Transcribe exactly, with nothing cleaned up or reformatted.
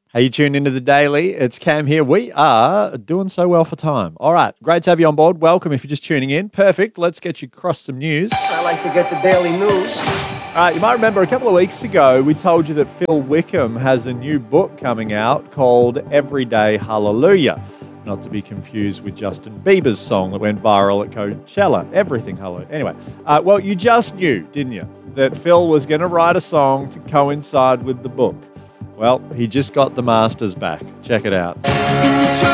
Hey, you tuned into the Daily. It's Cam here. We are doing so well for time. All right, great to have you on board. Welcome if you're just tuning in. Perfect. Let's get you across some news. I like to get the daily news. All right, you might remember a couple of weeks ago, we told you that Phil Wickham has a new book coming out called Everyday Hallelujah. Not to be confused with Justin Bieber's song that went viral at Coachella. Everything Hallelujah. Anyway, uh, well, you just knew, didn't you, that Phil was going to write a song to coincide with the book. Well, he just got the masters back. Check it out.